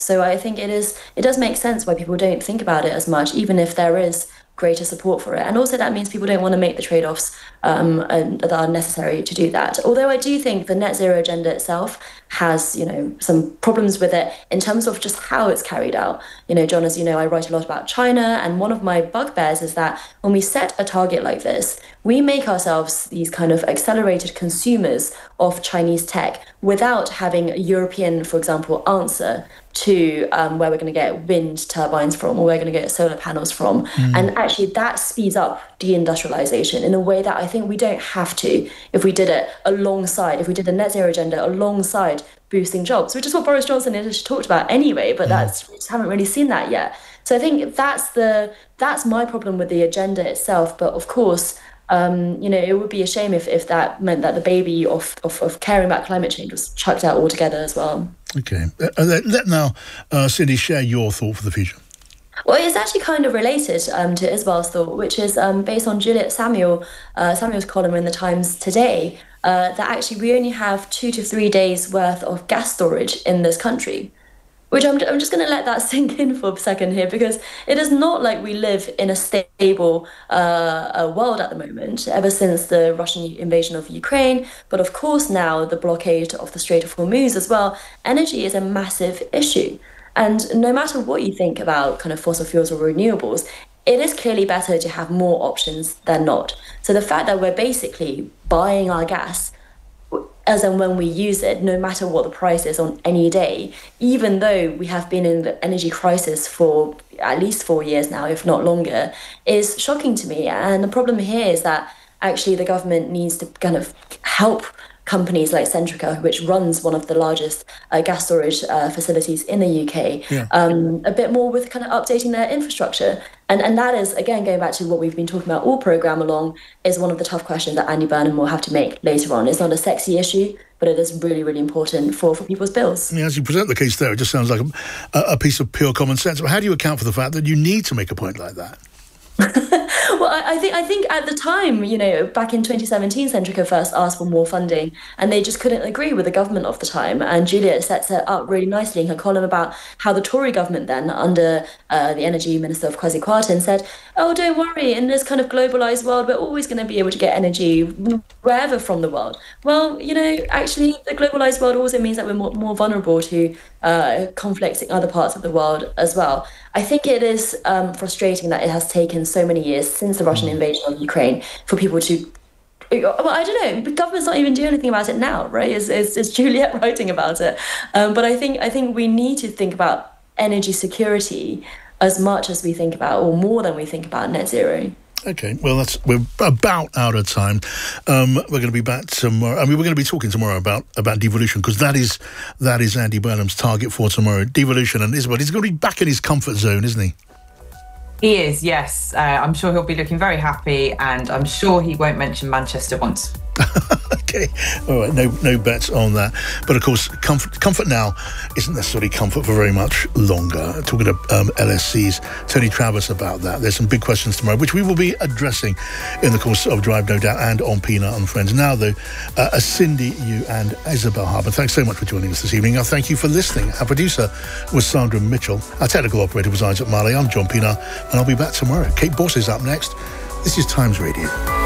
So I think it does make sense why people don't think about it as much, even if there is greater support for it. And also that means people don't want to make the trade-offs that are necessary to do that. Although I do think the net zero agenda itself has, some problems with it in terms of just how it's carried out. John, as you know, I write a lot about China, and one of my bugbears is that when we set a target like this, we make ourselves these kind of accelerated consumers of Chinese tech without having a European, for example, answer to where we're going to get wind turbines from, or where we're going to get solar panels from. And actually that speeds up deindustrialization in a way that I think we don't have to if we did it if we did a net zero agenda alongside boosting jobs, which is what Boris Johnson has talked about anyway, but we just haven't really seen that yet. So I think that's my problem with the agenda itself. But of course, it would be a shame if that meant that the baby of caring about climate change was chucked out altogether as well. Okay. Let now, Cindy, share your thought for the future. Well, it's actually kind of related to Isabel's thought, which is based on Juliet Samuel's column in the Times today, that actually we only have 2 to 3 days worth of gas storage in this country. Which I'm just going to let that sink in for a second here, because it is not like we live in a stable world at the moment, ever since the Russian invasion of Ukraine. But of course now the blockade of the Strait of Hormuz as well, energy is a massive issue. And no matter what you think about kind of fossil fuels or renewables, it is clearly better to have more options than not. So the fact that we're basically buying our gas as and when we use it, no matter what the price is on any day, even though we have been in the energy crisis for at least 4 years now, if not longer, is shocking to me. And the problem here is that actually the government needs to kind of help companies like Centrica, which runs one of the largest gas storage facilities in the UK, a bit more with kind of updating their infrastructure. And that is, again, going back to what we've been talking about all programme along, is one of the tough questions that Andy Burnham will have to make later on. It's not a sexy issue, but it is really, really important for people's bills. Yeah, as you present the case there, it just sounds like a piece of pure common sense. But how do you account for the fact that you need to make a point like that? Well, I think at the time, back in 2017, Centrica first asked for more funding, and they just couldn't agree with the government of the time. And Juliet sets it up really nicely in her column about how the Tory government then, under the Energy Minister of Kwasi Kwarteng, said, oh, don't worry, in this kind of globalised world, we're always going to be able to get energy wherever from the world. Well, actually, the globalised world also means that we're more vulnerable to conflicts in other parts of the world as well. I think it is frustrating that it has taken so many years since the Russian invasion of Ukraine for people to... Well, I don't know. The government's not even doing anything about it now, right? It's Juliet writing about it. But I think we need to think about energy security as much as we think about, or more than we think about, net zero. Okay, well, we're about out of time. We're going to be back tomorrow. I mean, we're going to be talking tomorrow about devolution, because that is Andy Burnham's target for tomorrow. Devolution, and Isabel, he's going to be back in his comfort zone, isn't he? He is, yes. I'm sure he'll be looking very happy, and I'm sure he won't mention Manchester once. Okay, all right, no bets on that. But of course, comfort now isn't necessarily comfort for very much longer. Talking to LSC's Tony Travis about that. There's some big questions tomorrow, which we will be addressing in the course of Drive No Doubt and on Peanut and Friends. Now, though, Cindy, you and Isabel Harbour, thanks so much for joining us this evening. I thank you for listening. Our producer was Sandra Mitchell. Our technical operator was Isaac Marley. I'm John Peanut, and I'll be back tomorrow. Kate Boss is up next. This is Times Radio.